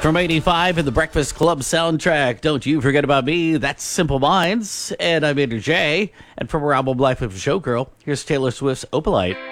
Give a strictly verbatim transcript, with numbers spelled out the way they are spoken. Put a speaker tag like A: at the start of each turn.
A: From eighty-five in the Breakfast Club soundtrack, Don't You Forget About Me, that's Simple Minds, and I'm Andrew J. And from our album Life of a Showgirl, here's Taylor Swift's Opalite.